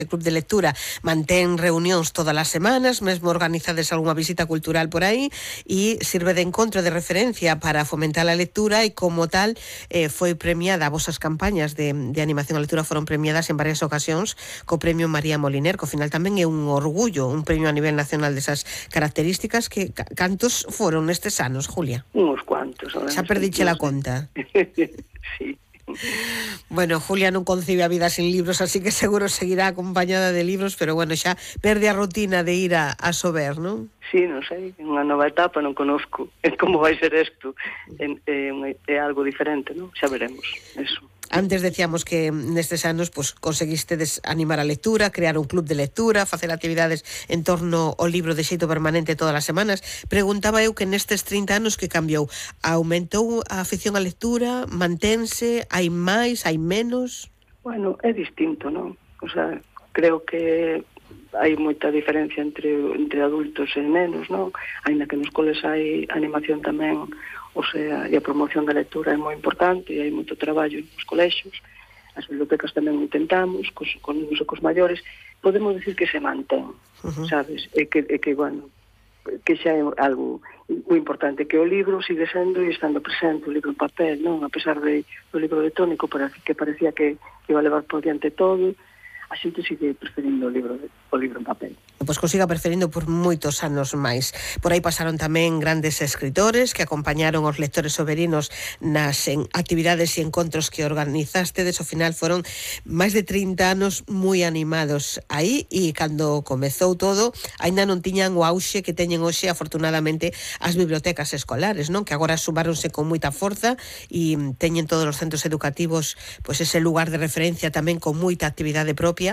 O Club de Lectura mantén reunións todas as semanas, mesmo organizades algunha visita cultural por aí, e sirve de encontro de referencia para fomentar a lectura, e como tal foi premiada, as vosas campañas de animación á lectura foron premiadas en varias ocasións co premio María Moliner, que ao final tamén é un orgullo, un premio a nivel nacional desas características. Que cantos foron nestes anos, Julia? Uns cuantos. Xa perdiche la conta. Sí. Bueno, Julia non concibe a vida sin libros, así que seguro seguirá acompañada de libros, pero bueno, xa perde a rutina de ir a Sober, non? Sí, non sei, unha nova etapa, non conozco como vai ser isto, é algo diferente, non? Xa veremos, eso. Antes decíamos que nestes anos pues, conseguiste animar a lectura, crear un club de lectura, facer actividades en torno ao libro de xeito permanente todas as semanas. Preguntaba eu que nestes 30 anos que cambiou, aumentou a afición á lectura, mantense, hai máis, hai menos? Bueno, é distinto, non? O sea, creo que hai moita diferencia entre adultos e nenos, non? Ainda que nos coles hai animación tamén, o sea, e a promoción da lectura é moi importante, e hai moito traballo nos colexios, as bibliotecas tamén intentamos, cos maiores, podemos decir que se mantén, sabes? E que, bueno, que xa é algo moi importante, que o libro sigue sendo e estando presente, o libro en papel, non? A pesar do libro electrónico, que parecía que iba a levar por diante todo, a xente sigue preferindo o libro en papel. Pois que siga preferindo por moitos anos máis. Por aí pasaron tamén grandes escritores que acompañaron aos lectores soberinos nas actividades e encontros que organizastedes. Ao final foron máis de 30 anos moi animados aí, e cando comezou todo aínda non tiñan o auxe que teñen hoxe, afortunadamente, as bibliotecas escolares, non? Que agora sumáronse con moita forza e teñen todos os centros educativos pois ese lugar de referencia tamén con moita actividade propia.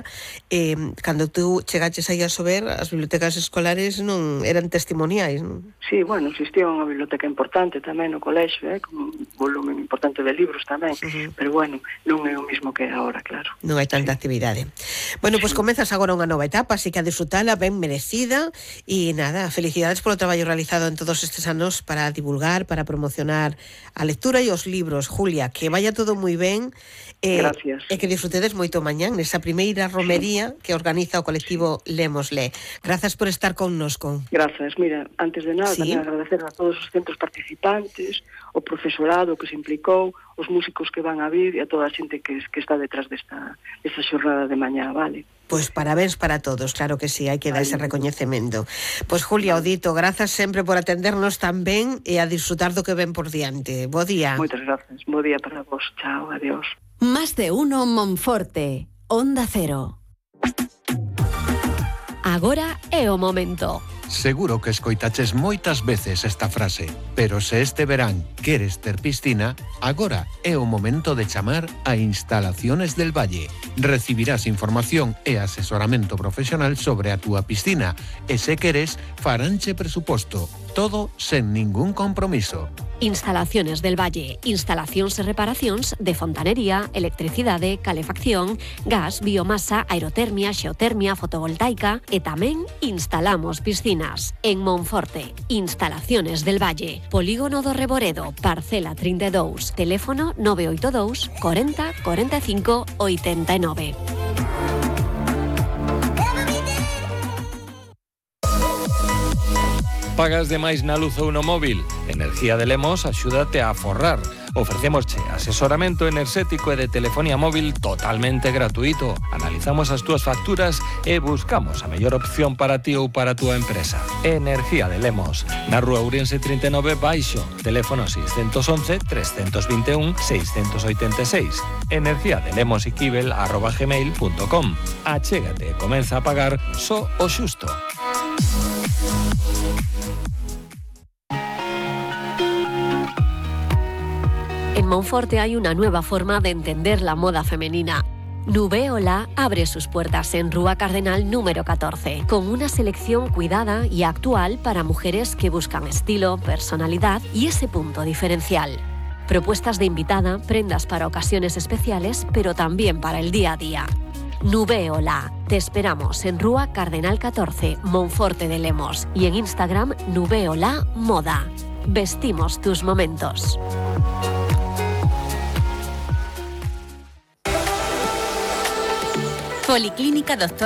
Cando tú chegaches aí a Sober, as bibliotecas escolares non eran testimoniais, non? Sí, bueno, existía unha biblioteca importante tamén no colexio, con un volumen importante de libros tamén, pero bueno, non é o mismo que agora, claro. Non hai tanta actividade. Bueno, pois comezas agora unha nova etapa, así que a disfrutala, ben merecida, e nada, felicidades polo traballo realizado en todos estes anos para divulgar, para promocionar a lectura e os libros. Julia, que vaya todo moi ben. Gracias. E que disfrutedes moito mañán nesa primeira romería que organiza o colectivo Lémosle. Grazas por estar connosco. Grazas. Mira, antes de nada, tamén agradecer a todos os centros participantes, o profesorado que se implicou, os músicos que van a vir e a toda a xente que está detrás desta xornada de mañá, vale? Pois parabéns para todos, claro que sí, hai que dar ese recoñecemento. Pois Julia Odito, grazas sempre por atendernos tan ben e a disfrutar do que ven por diante. Bo día. Moitas grazas. Bo día para vos. Chao, adiós. Más de uno Monforte, Onda Cero. Agora é o momento. Seguro que escoitaches moitas veces esta frase, pero se este verán queres ter piscina, agora é o momento de chamar a Instalaciones del Valle. Recibirás información e asesoramento profesional sobre a túa piscina e se queres, faranche presuposto. Todo sen ningún compromiso. Instalaciones del Valle. Instalacións e reparacións de fontanería, electricidade, calefacción, gas, biomasa, aerotermia, xeotermia, fotovoltaica e tamén instalamos piscinas. En Monforte, Instalaciones del Valle. Polígono do Reboredo, parcela 32, teléfono 982 40 45 89. Pagas demais na luz ou no móvil? Energía de Lemos axúdate a aforrar. Ofrecémosche asesoramento enerxético e de telefonía móvil totalmente gratuito. Analizamos as túas facturas e buscamos a mellor opción para ti ou para a túa empresa. Energía de Lemos, na Rúa Ourense 39 Baixo, teléfono 611 321 686. energiadelemosiquibel@gmail.com. Achégate e comeza a pagar só o xusto. En Monforte hay una nueva forma de entender la moda femenina. Nubeola abre sus puertas en Rúa Cardenal número 14, con una selección cuidada y actual para mujeres que buscan estilo, personalidad y ese punto diferencial. Propuestas de invitada, prendas para ocasiones especiales, pero también para el día a día. Nubeola. Te esperamos en Rúa Cardenal 14, Monforte de Lemos, y en Instagram Nubeola Moda. Vestimos tus momentos. Policlínica Dr.